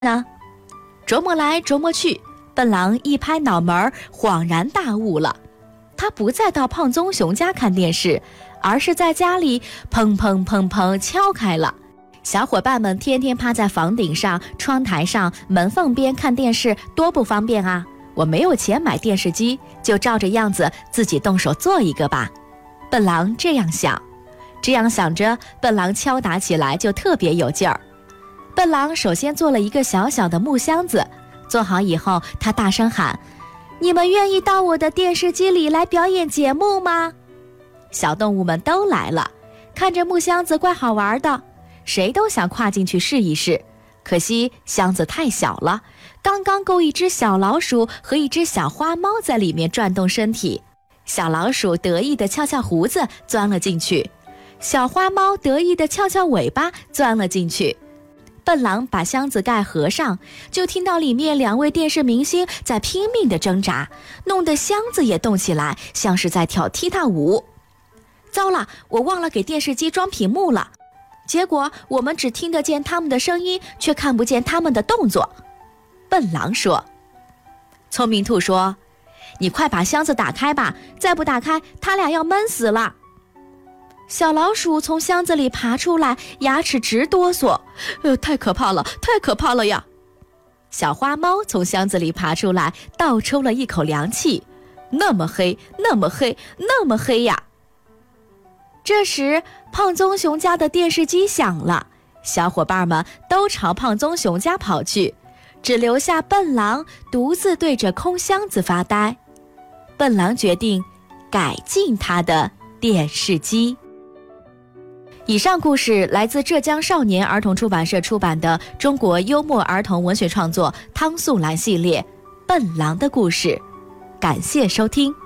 呢？琢磨来琢磨去，笨狼一拍脑门，恍然大悟了。他不再到胖棕熊家看电视，而是在家里砰砰砰砰敲开了。小伙伴们天天趴在房顶上、窗台上、门缝边看电视，多不方便啊！我没有钱买电视机，就照着样子自己动手做一个吧。笨狼这样想。这样想着，笨狼敲打起来就特别有劲儿。笨狼首先做了一个小小的木箱子，做好以后，他大声喊：“你们愿意到我的电视机里来表演节目吗？”小动物们都来了，看着木箱子怪好玩的，谁都想跨进去试一试。可惜箱子太小了，刚刚够一只小老鼠和一只小花猫在里面转动身体。小老鼠得意地翘翘胡子钻了进去，小花猫得意地翘翘尾巴钻了进去。笨狼把箱子盖合上，就听到里面2位电视明星在拼命地挣扎，弄得箱子也动起来，像是在跳踢踏舞。糟了，我忘了给电视机装屏幕了，结果我们只听得见他们的声音，却看不见他们的动作。笨狼说。聪明兔说：“你快把箱子打开吧，再不打开，他俩要闷死了。”小老鼠从箱子里爬出来，牙齿直哆嗦，太可怕了，太可怕了呀！小花猫从箱子里爬出来，倒抽了一口凉气，那么黑，那么黑，那么黑呀！这时，胖棕熊家的电视机响了，小伙伴们都朝胖棕熊家跑去，只留下笨狼独自对着空箱子发呆。笨狼决定改进他的电视机。以上故事来自浙江少年儿童出版社出版的中国幽默儿童文学创作汤素兰系列《笨狼的故事》。感谢收听。